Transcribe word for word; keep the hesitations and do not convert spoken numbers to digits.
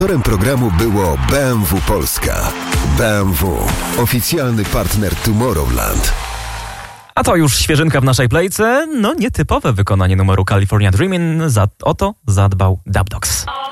Sponsorem programu było B M W Polska. B M W, oficjalny partner Tomorrowland. A to już świeżynka w naszej plejce. No nietypowe wykonanie numeru California Dreamin'. Za, o to zadbał Dub Dogs.